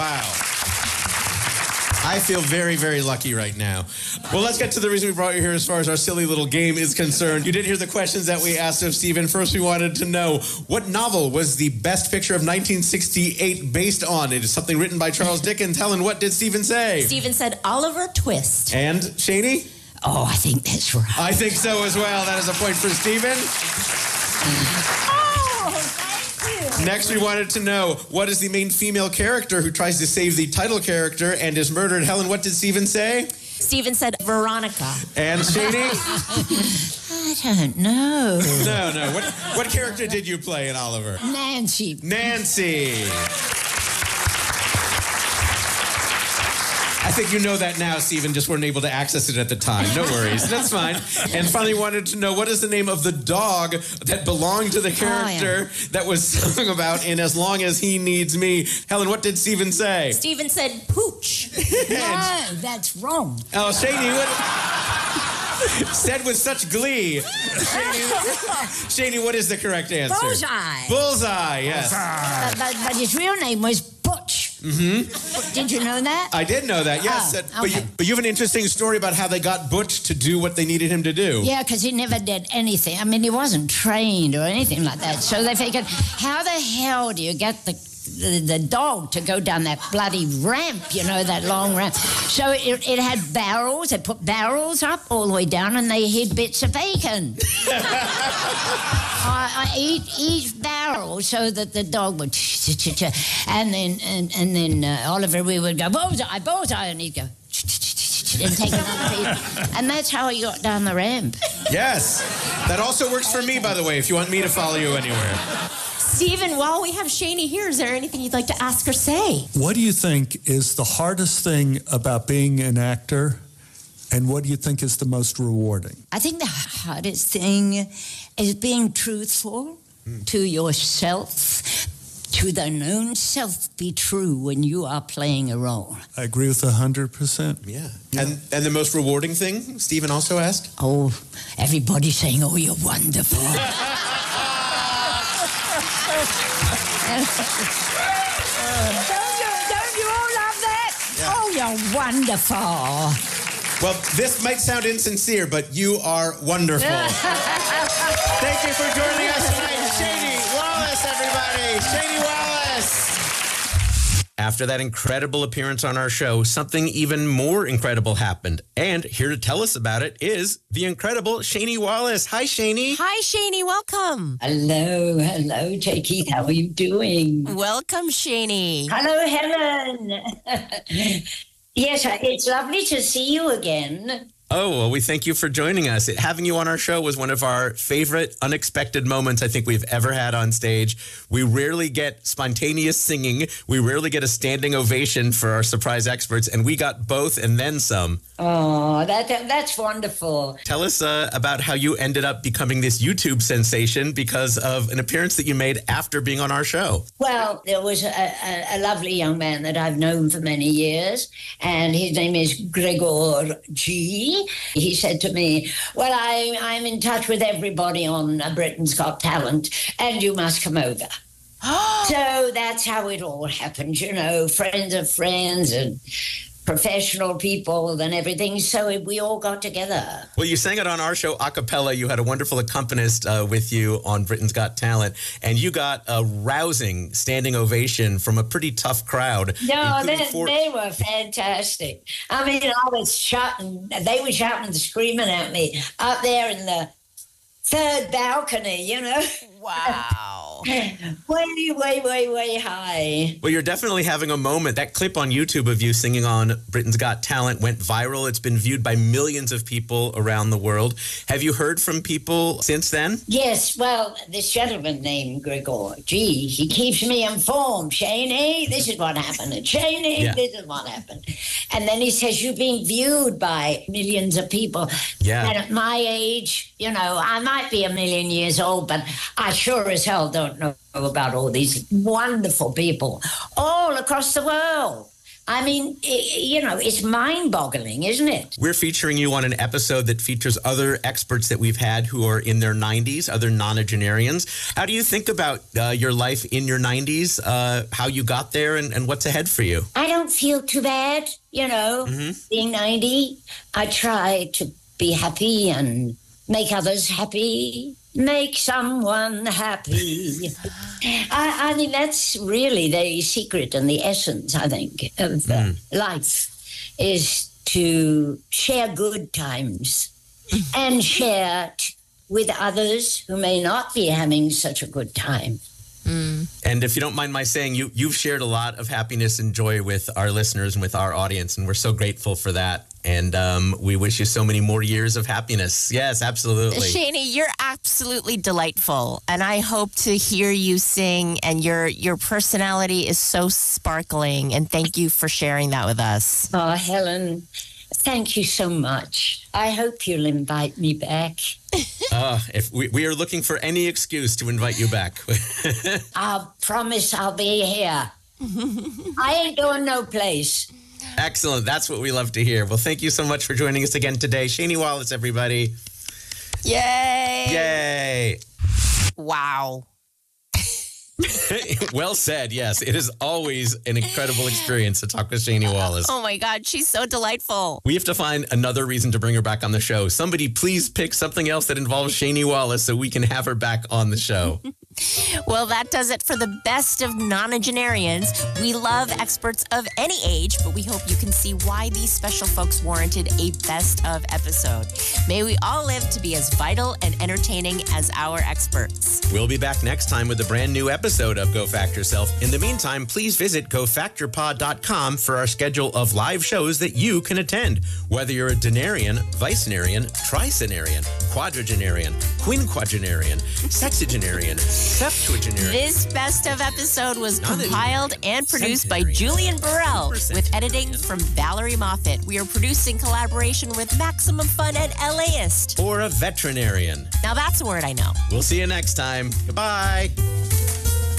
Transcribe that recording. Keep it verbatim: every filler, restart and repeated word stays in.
Wow. I feel very, very lucky right now. Well, let's get to the reason we brought you here as far as our silly little game is concerned. You did hear the questions that we asked of Stephen. First, we wanted to know, what novel was the best picture of nineteen sixty-eight based on? It is something written by Charles Dickens. Helen, what did Stephen say? Stephen said Oliver Twist. And Shani? Oh, I think that's right. I think so as well. That is a point for Stephen. Next, we wanted to know, what is the main female character who tries to save the title character and is murdered? Helen, what did Stephen say? Stephen said Veronica. And Shani? I don't know. No, no. What, what character did you play in Oliver? Nancy. Nancy. I think you know that now, Stephen, just weren't able to access it at the time. No worries. That's fine. And finally wanted to know, what is the name of the dog that belonged to the character oh, yeah. that was sung about in As Long As He Needs Me? Helen, what did Stephen say? Stephen said Pooch. No, that's wrong. Oh, Shani, what... said with such glee. Shani, Shani, what is the correct answer? Bullseye. Bullseye, yes. But, but, but his real name was Butch. Mm-hmm. Did you know that? I did know that, yes. Oh, okay. but, you, but you have an interesting story about how they got Butch to do what they needed him to do. Yeah, because he never did anything. I mean, he wasn't trained or anything like that. So they figured, how the hell do you get the The, the dog to go down that bloody ramp, you know, that long ramp. So it, it had barrels. They put barrels up all the way down and they hid bits of bacon. I, I eat each barrel so that the dog would and then and, and then uh, Oliver, we would go, bullseye, bullseye, and he'd go and take another piece. And that's how he got down the ramp. Yes. That also works for me, by the way, if you want me to follow you anywhere. Stephen, while we have Shani here, is there anything you'd like to ask or say? What do you think is the hardest thing about being an actor, and what do you think is the most rewarding? I think the hardest thing is being truthful mm. to yourself, to thine own self. Be true when you are playing a role. I agree with one hundred percent. Yeah. yeah. And and the most rewarding thing, Stephen also asked? Oh, everybody saying, oh, you're wonderful. don't, you, don't you all love that? Yeah. Oh, you're wonderful. Well, this might sound insincere, but you are wonderful. Thank you for joining us tonight. Shani Wallis, everybody. Shani Wallis. After that incredible appearance on our show, something even more incredible happened. And here to tell us about it is the incredible Shani Wallis. Hi, Shani. Hi, Shani. Welcome. Hello. Hello, J. Keith. How are you doing? Welcome, Shani. Hello, Helen. Yes, it's lovely to see you again. Oh, well, we thank you for joining us. Having you on our show was one of our favorite unexpected moments I think we've ever had on stage. We rarely get spontaneous singing. We rarely get a standing ovation for our surprise experts, and we got both and then some. Oh, that, that that's wonderful. Tell us uh, about how you ended up becoming this YouTube sensation because of an appearance that you made after being on our show. Well, there was a, a, a lovely young man that I've known for many years, and his name is Gregor G. He said to me, well, I, I'm in touch with everybody on uh, Britain's Got Talent, and you must come over. So that's how it all happened, you know, friends of friends and professional people and everything. So we all got together. Well, you sang it on our show a cappella. You had a wonderful accompanist uh, with you on Britain's Got Talent, and you got a rousing standing ovation from a pretty tough crowd. No, they, four- they were fantastic. I mean, I was shouting, they were shouting and screaming at me up there in the third balcony, you know. Wow. way, way, way, way high. Well, you're definitely having a moment. That clip on YouTube of you singing on Britain's Got Talent went viral. It's been viewed by millions of people around the world. Have you heard from people since then? Yes. Well, this gentleman named Gregor, gee, he keeps me informed. Shani, this is what happened. And Shani, yeah. this is what happened. And then he says, you're being viewed by millions of people. Yeah. And at my age, you know, I might be a million years old, but I sure as hell don't know about all these wonderful people all across the world. I mean, it, you know, it's mind-boggling, isn't it? We're featuring you on an episode that features other experts that we've had who are in their nineties, other nonagenarians. How do you think about uh, your life in your nineties, uh, how you got there, and, and what's ahead for you? I don't feel too bad, you know, mm-hmm. being ninety. I try to be happy and make others happy. Make someone happy. I, I mean, that's really the secret and the essence, I think, of uh, mm. life, is to share good times and share t- with others who may not be having such a good time. Mm. And if you don't mind my saying, you, you've shared a lot of happiness and joy with our listeners and with our audience, and we're so grateful for that. And um, we wish you so many more years of happiness. Yes, absolutely. Shani, you're absolutely delightful. And I hope to hear you sing. And your your personality is so sparkling. And thank you for sharing that with us. Oh, Helen, thank you so much. I hope you'll invite me back. uh, if we, we are looking for any excuse to invite you back. I promise I'll be here. I ain't going no place. Excellent. That's what we love to hear. Well, thank you so much for joining us again today. Shani Wallace, everybody. Yay. Yay. Wow. Well said. Yes, it is always an incredible experience to talk with Shani Wallace. Oh, my God. She's so delightful. We have to find another reason to bring her back on the show. Somebody please pick something else that involves Shani Wallace so we can have her back on the show. Well, that does it for the best of nonagenarians. We love experts of any age, but we hope you can see why these special folks warranted a best of episode. May we all live to be as vital and entertaining as our experts. We'll be back next time with a brand new episode of Go Fact Yourself. In the meantime, please visit go fact your pod dot com for our schedule of live shows that you can attend. Whether you're a denarian, vicenarian, tricenarian, quadragenarian, quinquagenarian, sexagenarian, septuagenarian. This best of episode was compiled and produced by Julian Burrell with editing from Valerie Moffat. We are produced in collaboration with Maximum Fun and LAist. Or a veterinarian. Now that's a word I know. We'll see you next time. Goodbye.